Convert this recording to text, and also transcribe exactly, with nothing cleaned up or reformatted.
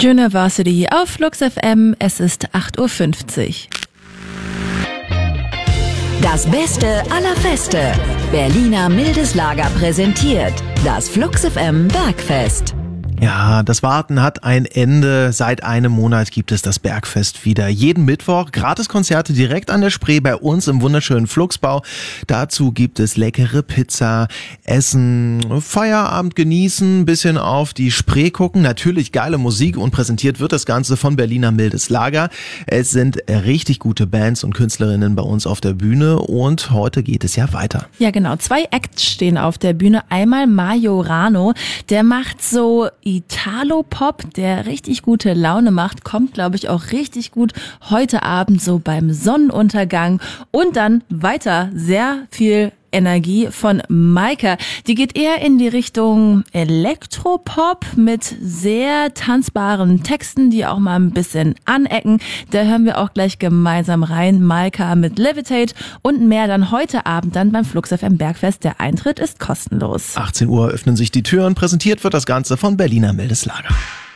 University auf Flux F M, es ist acht Uhr fünfzig. Das Beste aller Feste. Berliner Mildes Lager präsentiert das Flux F M Bergfest. Ja, das Warten hat ein Ende. Seit einem Monat gibt es das Bergfest wieder. Jeden Mittwoch Gratiskonzerte direkt an der Spree bei uns im wunderschönen Fluxbau. Dazu gibt es leckere Pizza, Essen, Feierabend genießen, bisschen auf die Spree gucken. Natürlich geile Musik und präsentiert wird das Ganze von Berliner Mildes Lager. Es sind richtig gute Bands und Künstlerinnen bei uns auf der Bühne und heute geht es ja weiter. Ja genau, zwei Acts stehen auf der Bühne. Einmal Majorano, der macht so Italo-Pop, der richtig gute Laune macht, kommt, glaube ich, auch richtig gut heute Abend so beim Sonnenuntergang. Und dann weiter sehr viel Energie von Maika. Die geht eher in die Richtung Elektropop mit sehr tanzbaren Texten, die auch mal ein bisschen anecken. Da hören wir auch gleich gemeinsam rein. Maika mit Levitate und mehr dann heute Abend dann beim Flux F M Bergfest. Der Eintritt ist kostenlos. achtzehn Uhr öffnen sich die Türen. Präsentiert wird das Ganze von Berliner Mildes Lager.